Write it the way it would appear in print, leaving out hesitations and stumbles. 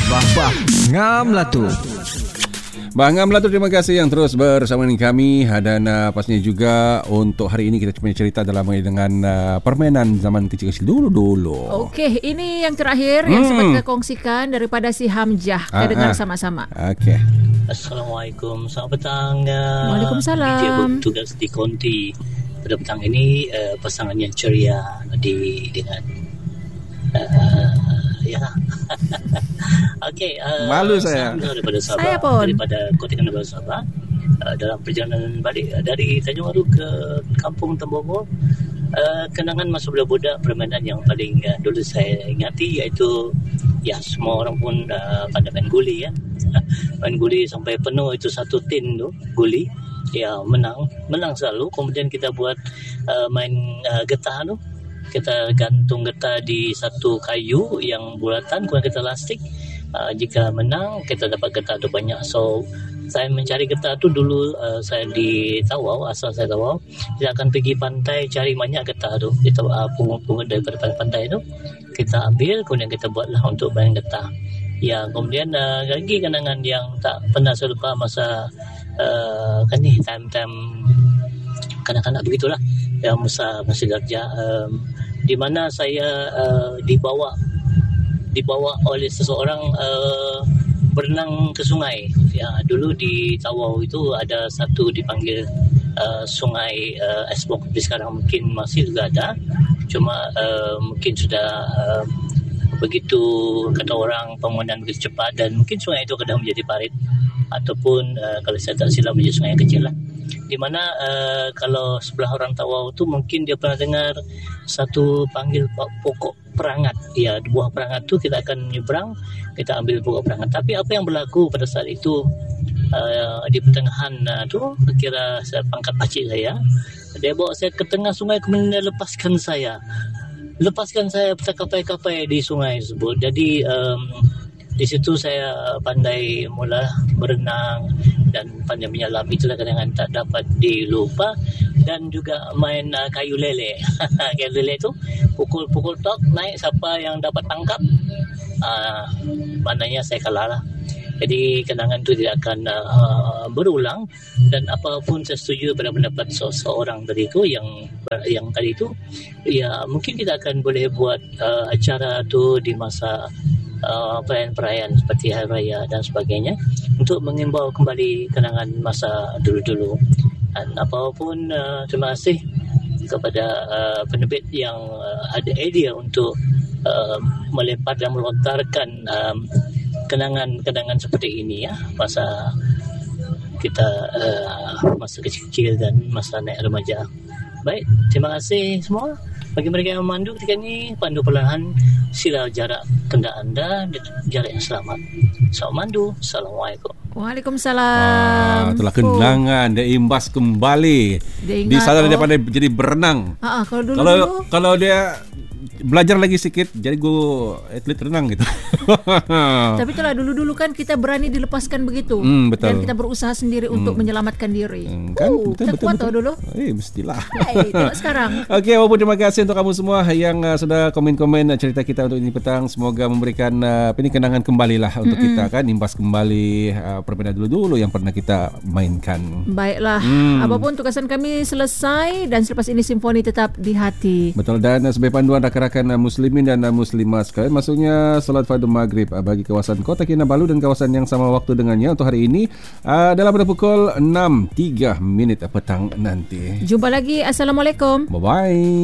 Bah ngam lah tu. Bang Amla tu, terima kasih yang terus bersama dengan kami. Dan pastinya juga untuk hari ini kita punya cerita dalam dengan permainan zaman kecil-kecil dulu-dulu. Okey, ini yang terakhir yang sempat kita kongsikan daripada si Hamzah. Kita dengar sama-sama. Okey. Assalamualaikum, selamat petang. Waalaikumsalam. DJ bertugas di Konti. Pada petang ini pasangan yang ceria dengan ya. Okey, malu saya. Daripada Sabah, saya pun. daripada Kota Kinabalu Sabah. Dalam perjalanan balik dari Tanjung Baru ke Kampung Tembobo, kenangan masa budak-budak, permainan yang paling dulu saya ingati iaitu ya semua orang pun pada main guli ya. Main guli sampai penuh itu satu tin tu guli. Ya, menang selalu. Kemudian kita buat main getah tu. Kita gantung getah di satu kayu yang bulatan, kemudian kita lastik. Jika menang, kita dapat getah tu banyak. So, saya mencari getah tu dulu, saya di Tawau, asal saya Tawau. Kita akan pergi pantai cari banyak getah tu. Kita pungut-pungut daripada pantai tu. Kita ambil, kemudian kita buatlah untuk main getah. Ya, kemudian lagi kenangan yang tak pernah saya lupa masa time-time kanak-kanak begitulah. Yang masa darjah, di mana saya dibawa oleh seseorang berenang ke sungai. Ya, dulu di Tawau itu ada satu dipanggil sungai Esbok. Tapi sekarang mungkin masih juga ada. Cuma mungkin sudah begitu kata orang pembangunan begitu cepat dan mungkin sungai itu kadang menjadi parit ataupun kalau saya tak silap menjadi sungai yang kecil lah. Di mana kalau sebelah orang Tawau tu mungkin dia pernah dengar satu panggil pokok perangat. Ya, buah perangat tu kita akan menyeberang, kita ambil pokok perangat. Tapi apa yang berlaku pada saat itu di pertengahan tu, kira saya pangkat pakcik saya, dia bawa saya ke tengah sungai kemudian dia lepaskan saya terkapai-kapai di sungai tersebut. Jadi di situ saya pandai mula berenang dan pandai menyelam. Itulah kenangan tak dapat dilupa. Dan juga main kayu lele. Kayu lele tu pukul-pukul tok, naik siapa yang dapat tangkap, maknanya saya kalah lah. Jadi kenangan tu tidak akan berulang. Dan apapun saya setuju pada pendapat seorang tadi tu yang tadi tu, ya mungkin kita akan boleh buat acara tu di masa perayaan-perayaan seperti Hari Raya dan sebagainya untuk mengimbau kembali kenangan masa dulu-dulu. Dan apapun terima kasih kepada penerbit yang ada idea untuk melempar dan melontarkan kenangan-kenangan seperti ini ya, masa kita masa kecil dan masa naik remaja. Baik, terima kasih semua. Bagi mereka yang memandu ketika ini, pandu perlahan, sila jarak kenderaan anda jarak yang selamat. Selamat mandu. Assalamualaikum. Waalaikumsalam. Itulah kenangan dia imbas kembali. Di sana dia pandai jadi berenang. Kalau dia belajar lagi sikit jadi atlet renang gitu. Tapi itulah dulu-dulu kan kita berani dilepaskan begitu. Betul. Dan kita berusaha sendiri untuk menyelamatkan diri. Kan kita kuat tau dulu. Mestilah. Tengok sekarang. Okey, walaupun terima kasih untuk kamu semua yang sudah komen-komen cerita kita untuk ini petang. Semoga memberikan kenangan kembali lah untuk kita kan, imbas kembali permainan dulu-dulu yang pernah kita mainkan. Baiklah, apapun tugasan kami selesai dan selepas ini simfoni tetap di hati. Betul, dan sebagai panduan rakan-rakan muslimin dan muslimat sekalian, masuknya solat fardu maghrib bagi kawasan Kota Kinabalu dan kawasan yang sama waktu dengannya untuk hari ini dalam pada pukul 6.03 petang nanti. Jumpa lagi. Assalamualaikum. Bye-bye.